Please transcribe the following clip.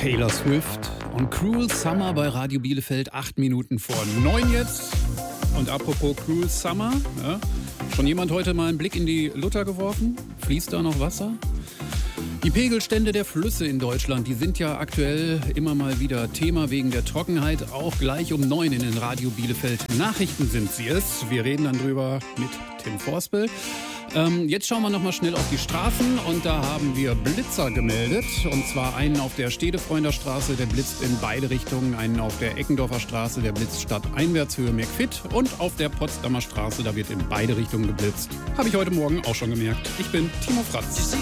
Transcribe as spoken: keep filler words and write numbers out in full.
Taylor Swift und Cruel Summer bei Radio Bielefeld, acht Minuten vor neun jetzt. Und apropos Cruel Summer, ja, schon jemand heute mal einen Blick in die Luther geworfen? Fließt da noch Wasser? Die Pegelstände der Flüsse in Deutschland, die sind ja aktuell immer mal wieder Thema wegen der Trockenheit. Auch gleich um neun in den Radio Bielefeld Nachrichten sind sie es. Wir reden dann drüber mit Tim Forspel. Ähm, jetzt schauen wir noch mal schnell auf die Straßen und da haben wir Blitzer gemeldet. Und zwar einen auf der Stedefreunter Straße, der blitzt in beide Richtungen. Einen auf der Eckendorfer Straße, der blitzt stadteinwärts Höhe McFit. Und auf der Potsdamer Straße, da wird in beide Richtungen geblitzt. Habe ich heute Morgen auch schon gemerkt. Ich bin Timo Fratz.